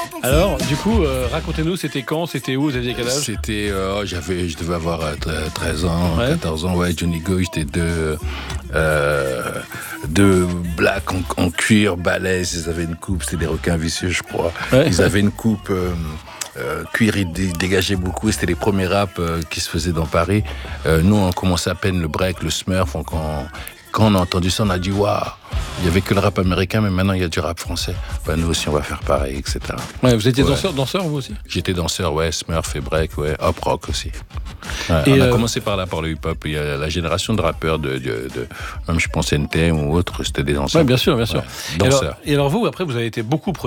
Alors, du coup, racontez-nous, c'était quand, c'était où, vous aviez quel âge? C'était, je devais avoir 13 ans, Ouais. 14 ans, ouais, Johnny Go, j'étais deux blacks en cuir, balèzes, ils avaient une coupe, c'était des requins vicieux, je crois. Ouais. Ils avaient une coupe cuir, ils dégageaient beaucoup, et c'était les premiers raps qui se faisaient dans Paris. Nous, on commençait à peine le break, le smurf, quand on a entendu ça, on a dit waouh, il y avait que le rap américain, mais maintenant il y a du rap français. Ben, nous aussi, on va faire pareil, etc. Ouais, vous étiez Ouais. danseur vous aussi? J'étais danseur, ouais, smurf et break, ouais, hop rock aussi. Ouais, Et on a commencé par là, par le hip-hop. Il y a la génération de rappeurs même je pense NTM ou autre, c'était des danseurs. Ouais, bien sûr. Ouais, Et danseurs. alors vous, après, vous avez été beaucoup